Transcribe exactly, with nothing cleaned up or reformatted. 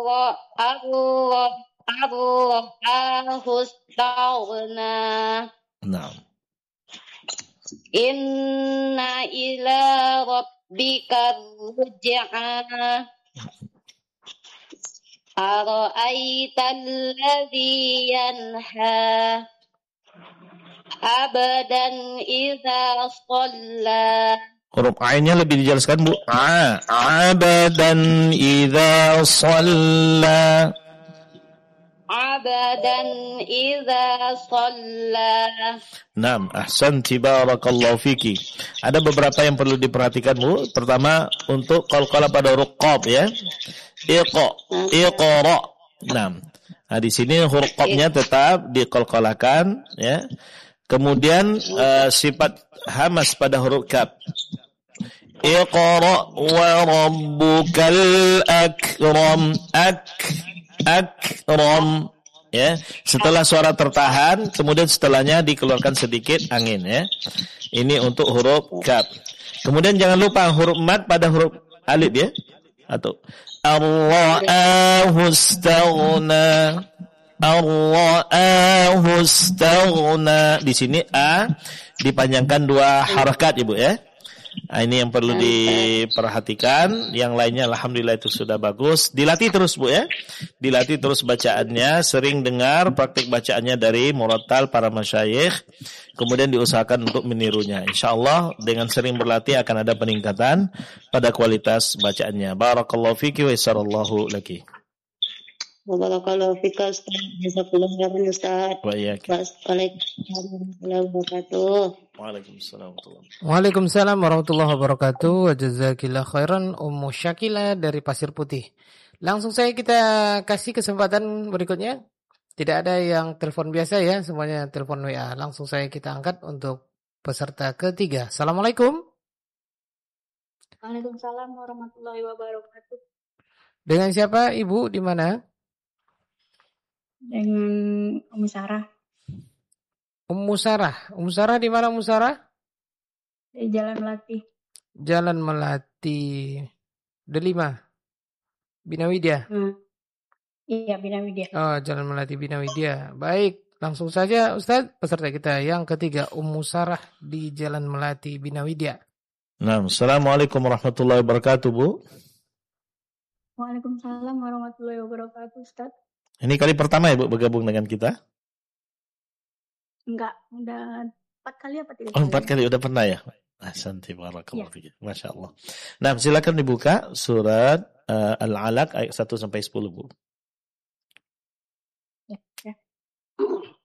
Allah Allah Allah istaghna. Nah. Inna ila rabbika ruj'a. Ara'aital ladzi yanha abadan idza shalla. Huruf ainnya lebih dijelaskan, Bu. A, abadan idza shalla. Abadan idza shalla. Naam, ahsanti barakallahu fiki. Ada beberapa yang perlu diperhatikan, Bu. Pertama, untuk qalqalah pada huruf qaf ya. Iqa, iqra. Naam. Nah, di sini huruf qafnya tetap diqalqalahkan ya. Kemudian uh, sifat hamas pada huruf kaf. Iqra wa rabbukal akram. Ak akram ya. Setelah suara tertahan, kemudian setelahnya dikeluarkan sedikit angin ya. Ini untuk huruf kaf. Kemudian jangan lupa huruf mad pada huruf alif ya. Atau Ar-ra'ahu istaghna. Ar-ra'ahu istaghna. Di sini a dipanjangkan dua harakat Ibu ya. Nah, ini yang perlu diperhatikan. Yang lainnya alhamdulillah itu sudah bagus. Dilatih terus Bu ya. Dilatih terus bacaannya, sering dengar praktik bacaannya dari murattal para masyayikh. Kemudian diusahakan untuk menirunya. Insyaallah dengan sering berlatih akan ada peningkatan pada kualitas bacaannya. Barakallahu fiki wa yassarallahu laki. Barakallahu fika Ustaz. Jazakallahu khairan Ustaz. Wa iyyakum. Waalaikumsalam warahmatullahi wabarakatuh. Waalaikumsalam. Waalaikumsalam warahmatullahi wabarakatuh. Wa jazakillahu khairan Ummu Syakila dari Pasir Putih. Langsung saya kita kasih kesempatan berikutnya. Tidak ada yang telepon biasa ya, semuanya telepon W A. Langsung saya kita angkat untuk peserta ketiga. Assalamualaikum. Waalaikumsalam warahmatullahi wabarakatuh. Dengan siapa Ibu, di mana? Dengan Ummu Sarah. Ummu Sarah. Ummu Sarah di mana Ummu Sarah? Di Jalan Melati. Jalan Melati. Delima. Bina Widya. Hmm. Iya, Bina Widya. Oh, Jalan Melati Bina Widya. Baik, langsung saja Ustaz, peserta kita yang ketiga Ummu Sarah di Jalan Melati Bina Widya. Nah, assalamualaikum warahmatullahi wabarakatuh, Bu. Waalaikumsalam warahmatullahi wabarakatuh, Ustaz. Ini kali pertama ya Bu bergabung dengan kita? Enggak, udah empat kali apa tiga kali? Oh, empat kali udah pernah ya? Ahsanti barakallahu fiki. Masya Allah. Nah, silakan dibuka surat uh, Al-Alaq ayat satu sampai sepuluh, Bu. Ya, ya.